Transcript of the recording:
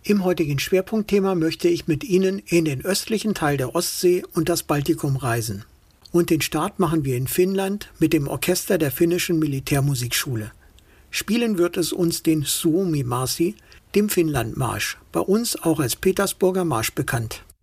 Im heutigen Schwerpunktthema möchte ich mit Ihnen in den östlichen Teil der Ostsee und das Baltikum reisen. Und den Start machen wir in Finnland mit dem Orchester der finnischen Militärmusikschule. Spielen wird es uns den Suomi-Marsi, dem Finnlandmarsch, bei uns auch als Petersburger Marsch bekannt.